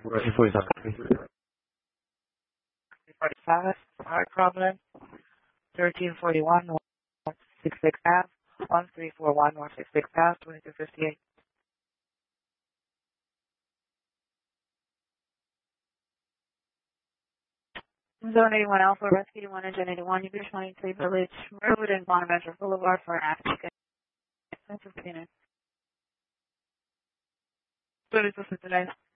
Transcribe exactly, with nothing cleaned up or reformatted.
Russian forty-seven. forty-five, heart problem, thirteen forty-one, one sixty-six Ave, one three four one, one sixty-six Ave, twenty-two fifty-eight. Zone eighty-one Alpha, Rescue one Engine eighty-one, Ubish twenty-three Village Road and Bonaventure Boulevard for an African. fifteen. thirty percent today.